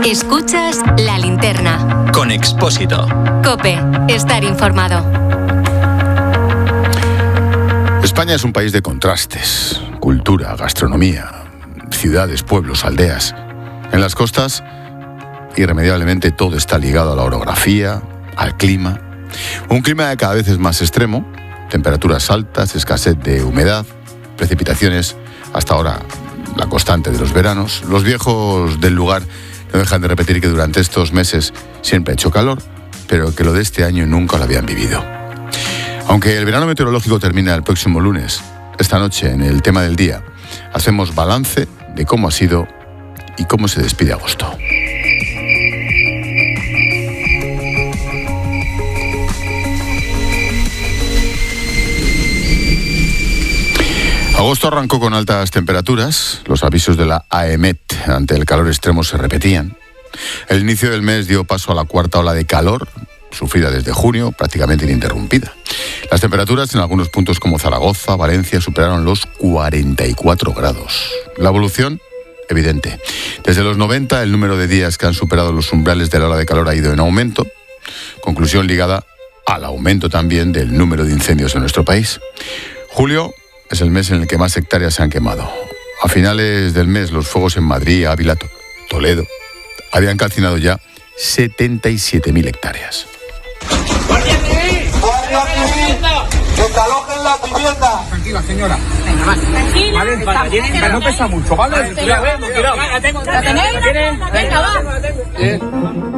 Escuchas La Linterna. Con Expósito. COPE. Estar informado. España es un país de contrastes. Cultura, gastronomía, ciudades, pueblos, aldeas. En las costas, irremediablemente todo está ligado a la orografía, al clima. Un clima cada vez es más extremo. Temperaturas altas, escasez de humedad, precipitaciones, hasta ahora la constante de los veranos. Los viejos del lugar no dejan de repetir que durante estos meses siempre ha hecho calor, pero que lo de este año nunca lo habían vivido. Aunque el verano meteorológico termina el próximo lunes, esta noche en el tema del día hacemos balance de cómo ha sido y cómo se despide agosto. Agosto arrancó con altas temperaturas. Los avisos de la AEMET ante el calor extremo se repetían. El inicio del mes dio paso a la cuarta ola de calor, sufrida desde junio, prácticamente ininterrumpida. Las temperaturas en algunos puntos como Zaragoza, Valencia, superaron los 44 grados. La evolución, evidente. Desde los 90, el número de días que han superado los umbrales de la ola de calor ha ido en aumento. Conclusión ligada al aumento también del número de incendios en nuestro país. Julio es el mes en el que más hectáreas se han quemado. A finales del mes, los fuegos en Madrid, Ávila, Toledo habían calcinado ya 77.000 hectáreas. ¡Guardia Civil! ¡Guardia Civil! ¡Desalojen la vivienda! Tranquila, señora. Venga, va. Tranquila. Vale, no pesa mucho, ¿vale? La tenéis. Venga, va.